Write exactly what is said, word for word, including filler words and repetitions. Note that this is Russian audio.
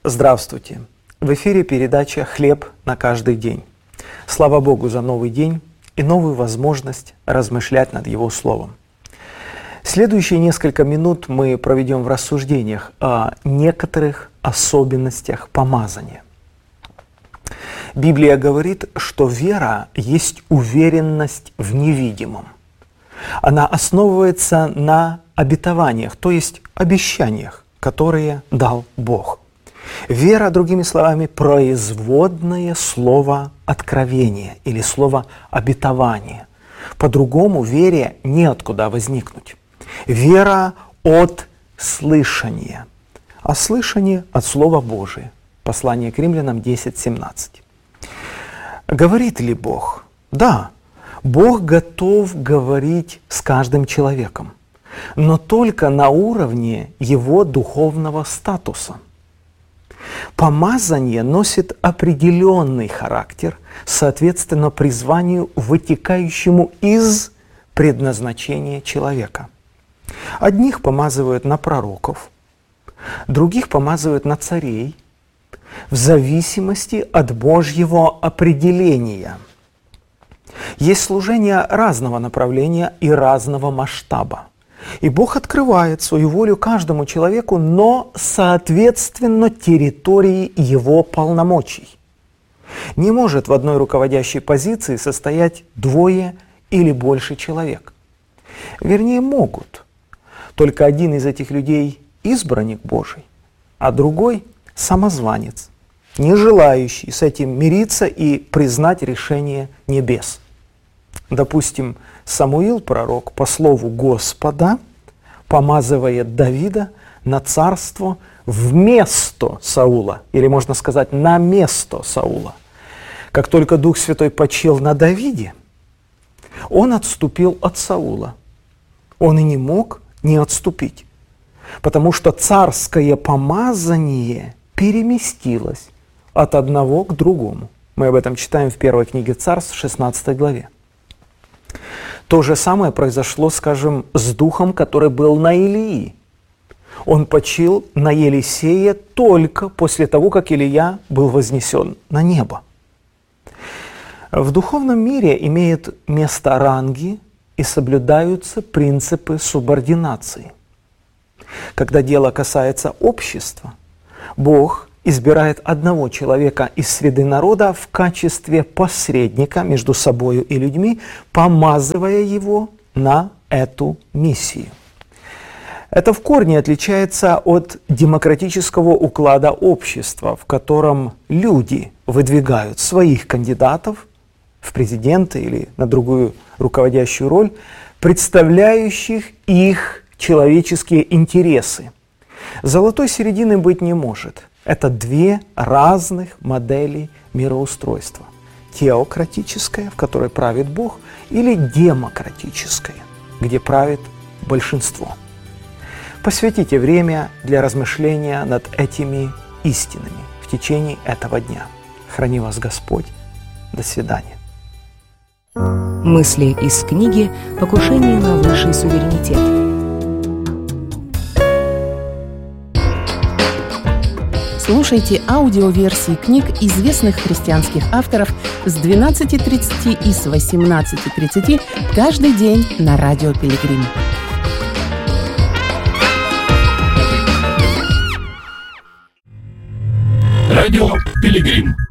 Здравствуйте! В эфире передача «Хлеб на каждый день». Слава Богу за новый день и новую возможность размышлять над Его Словом. Следующие несколько минут мы проведем в рассуждениях о некоторых особенностях помазания. Библия говорит, что вера есть уверенность в невидимом. Она основывается на обетованиях, то есть обещаниях, которые дал Бог. Вера, другими словами, производное слово откровения или слово обетования. По-другому вере неоткуда возникнуть. Вера от слышания, а слышание от Слова Божия. Послание к Римлянам десять семнадцать. Говорит ли Бог? Да, Бог готов говорить с каждым человеком, но только на уровне его духовного статуса. Помазание носит определенный характер, соответственно призванию, вытекающему из предназначения человека. Одних помазывают на пророков, других помазывают на царей, в зависимости от Божьего определения. Есть служения разного направления и разного масштаба. И Бог открывает свою волю каждому человеку, но соответственно территории его полномочий. Не может в одной руководящей позиции состоять двое или больше человек. Вернее, могут. Только один из этих людей избранник Божий, а другой самозванец, не желающий с этим мириться и признать решение небес. Допустим, Самуил, пророк, по слову Господа, помазывает Давида на царство вместо Саула, или можно сказать, на место Саула. Как только Дух Святой почил на Давиде, он отступил от Саула. Он и не мог не отступить, потому что царское помазание переместилось от одного к другому. Мы об этом читаем в первой книге Царств, шестнадцатой главе. То же самое произошло, скажем, с духом, который был на Илии. Он почил на Елисея только после того, как Илия был вознесен на небо. В духовном мире имеют место ранги и соблюдаются принципы субординации. Когда дело касается общества, Бог избирает одного человека из среды народа в качестве посредника между собою и людьми, помазывая его на эту миссию. Это в корне отличается от демократического уклада общества, в котором люди выдвигают своих кандидатов в президенты или на другую руководящую роль, представляющих их человеческие интересы. Золотой середины быть не может. Это две разных модели мироустройства. Теократическая, в которой правит Бог, или демократическая, где правит большинство. Посвятите время для размышления над этими истинами в течение этого дня. Храни вас Господь. До свидания. Мысли из книги «Покушение на высший суверенитет». Слушайте аудиоверсии книг известных христианских авторов с двенадцати тридцати и с восемнадцати тридцати каждый день на Радио Пилигрим. Радио Пилигрим.